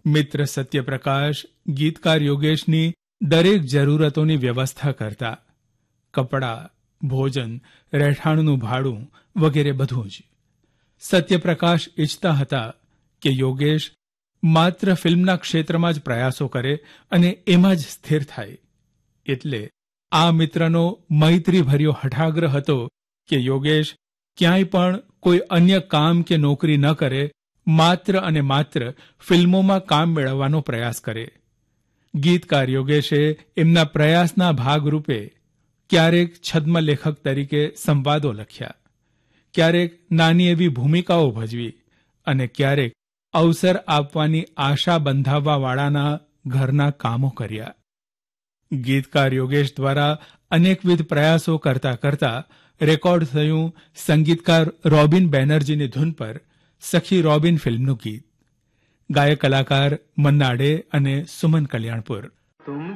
મિત્ર સત્યપ્રકાશ ગીતકાર યોગેશની દરેક જરૂરતોની વ્યવસ્થા કરતા. કપડાં, ભોજન, રહેઠાણનું ભાડું વગેરે બધું જ. સત્યપ્રકાશ ઈચ્છતા હતા કે યોગેશ માત્ર ફિલ્મના ક્ષેત્રમાં જ પ્રયાસો કરે અને એમાં જ સ્થિર થાય. એટલે આ મિત્રનો મૈત્રીભર્યો હઠાગ્રહ હતો કે યોગેશ ક્યાંય પણ કોઈ અન્ય કામ કે નોકરી ન કરે, માત્ર અને માત્ર ફિલ્મોમાં કામ મેળવવાનો પ્રયાસ કરે. ગીતકાર યોગેશે એમના પ્રયાસના ભાગરૂપે ક્યારેક છદ્મલેખક તરીકે સંવાદો લખ્યા, ક્યારેક નાની એવી ભૂમિકાઓ ભજવી અને ક્યારેક અવસર આપવાની આશા બંધાવવાવાળાના ઘરના કામો કર્યા. ગીતકાર યોગેશ દ્વારા અનેકવિધ પ્રયાસો કરતા કરતા રેકોર્ડ થયું સંગીતકાર રોબિન બેનર્જીની ધૂન પર સખી રોબિન ફિલ્મનું ગીત. ગાયક કલાકાર મન્ના ડે અને સુમન કલ્યાણપુર.